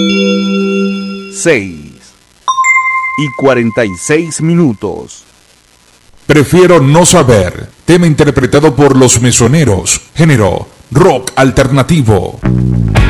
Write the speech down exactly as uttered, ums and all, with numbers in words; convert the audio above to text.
seis y cuarenta y seis minutos. Prefiero no saber. Tema interpretado por Los Mesoneros. Género rock alternativo.